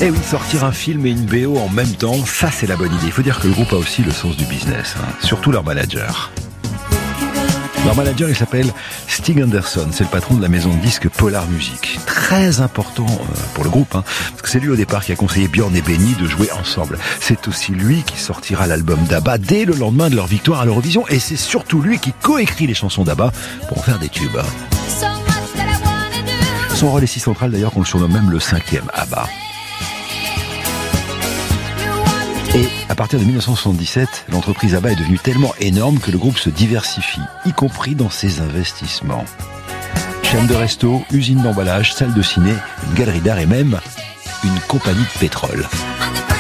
Et oui, sortir un film et une BO en même temps, ça c'est la bonne idée. Il faut dire que le groupe a aussi le sens du business, surtout leur manager. Leur manager, il s'appelle Stig Anderson, c'est le patron de la maison de disques Polar Music. Très important pour le groupe, parce que c'est lui au départ qui a conseillé Björn et Benny de jouer ensemble. C'est aussi lui qui sortira l'album d'ABBA dès le lendemain de leur victoire à l'Eurovision, et c'est surtout lui qui coécrit les chansons d'ABBA pour en faire des tubes. Son rôle est si central d'ailleurs qu'on le surnomme même le 5e ABBA. Et à partir de 1977, l'entreprise ABBA est devenue tellement énorme que le groupe se diversifie, y compris dans ses investissements. Chaîne de resto, usine d'emballage, salle de ciné, une galerie d'art et même une compagnie de pétrole.